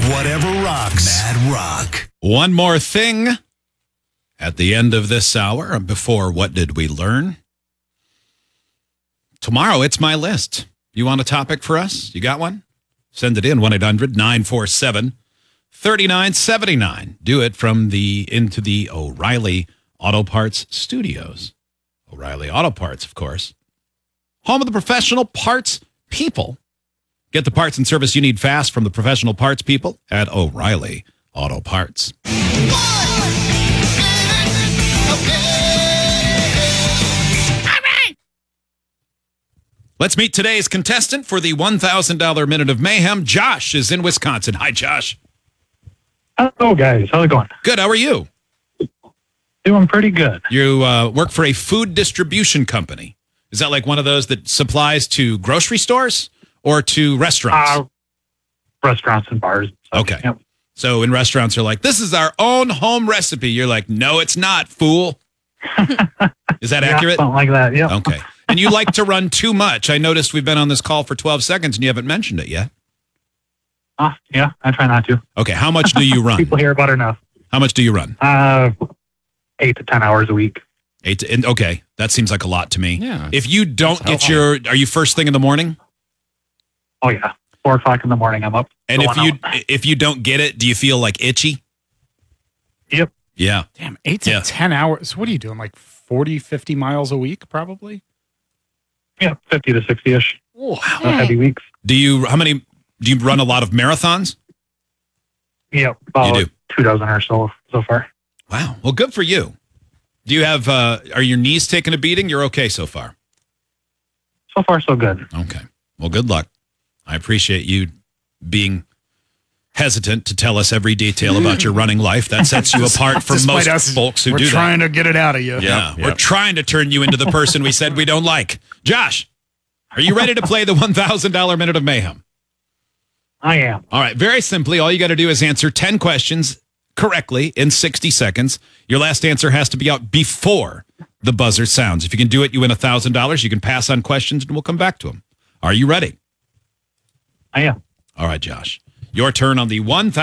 Whatever rocks. Mad Rock. One more thing at the end of this hour before What Did We Learn? Tomorrow, it's my list. You want a topic for us? You got one? Send it in, 1-800-947-3979. Do it from into the O'Reilly Auto Parts studios. O'Reilly Auto Parts, of course. Home of the professional parts people. Get the parts and service you need fast from the professional parts people at O'Reilly Auto Parts. Let's meet today's contestant for the $1,000 Minute of Mayhem. Josh is in Wisconsin. Hi, Josh. Hello, guys. How's it going? Good. How are you? Doing pretty good. You work for a food distribution company. Is that like one of those that supplies to grocery stores or to restaurants? Restaurants and bars. Okay. Yep. So in restaurants, they're like, this is our own home recipe. You're like, no, it's not, fool. Is that accurate? Something like that, yeah. Okay. And you like to run too much. I noticed we've been on this call for 12 seconds and you haven't mentioned it yet. Yeah, I try not to. Okay. How much do you run? People hear about it enough. How much do you run? 8 to 10 hours a week. Okay. That seems like a lot to me. Yeah. If you don't get are you first thing in the morning? Oh, yeah. 4 o'clock in the morning, I'm up. And going if you don't get it, do you feel like itchy? Yep. Yeah. Damn, 8 to 10 hours. What are you doing? Like 40, 50 miles a week, probably? Yeah, 50 to 60-ish. Wow. Heavy weeks. Do you run a lot of marathons? Yep. About You do. 2 dozen or so far. Wow. Well, good for you. Do you have, are your knees taking a beating? You're okay so far? So far, so good. Okay. Well, good luck. I appreciate you being hesitant to tell us every detail about your running life. That sets you apart from most folks who do that. We're trying to get it out of you. Yeah. We're trying to turn you into the person we said we don't like. Josh, are you ready to play the $1,000 Minute of Mayhem? I am. All right. Very simply, all you got to do is answer 10 questions correctly in 60 seconds. Your last answer has to be out before the buzzer sounds. If you can do it, you win $1,000. You can pass on questions and we'll come back to them. Are you ready? I am. All right, Josh. Your turn on the $1,000